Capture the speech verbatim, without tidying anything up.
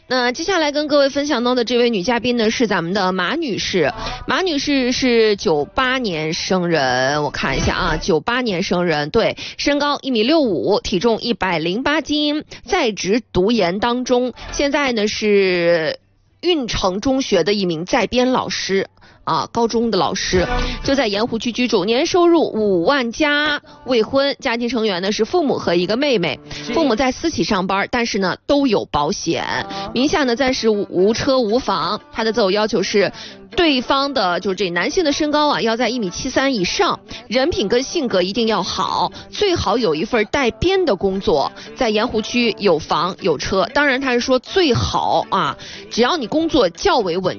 那接下来跟各位分享到的这位女嘉宾呢，是咱们的马女士。马女士是九八年生人，我看一下啊，九八年生人，对，身高一米六五，体重一百零八斤，在职读研当中，现在呢是运城中学的一名在编老师。啊，高中的老师就在盐湖区居住，年收入五万加，未婚，家庭成员呢是父母和一个妹妹，父母在私企上班，但是呢都有保险，名下呢暂时无车无房。他的择偶要求是，对方的就是这男性的身高啊要在一米七三以上，人品跟性格一定要好，最好有一份带编的工作，在盐湖区有房有车。当然他是说最好啊，只要你工作较为稳